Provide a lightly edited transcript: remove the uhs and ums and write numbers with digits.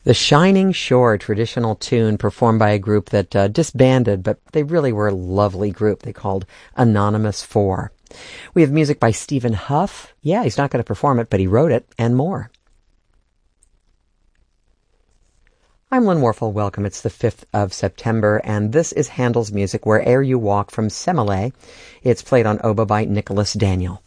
The Shining Shore, traditional tune performed by a group that disbanded, but they really were a lovely group. They called Anonymous 4. We have music by Stephen Huff. Yeah, he's not going to perform it, but he wrote it, and more. I'm Lynn Warfel. Welcome. It's the 5th of September, and this is Handel's music, Where'er You Walk, from Semele. It's played on oboe by Nicholas Daniel.